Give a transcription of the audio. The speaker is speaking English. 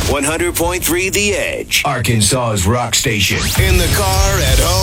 100.3 The Edge, Arkansas's rock station. In the car, at home.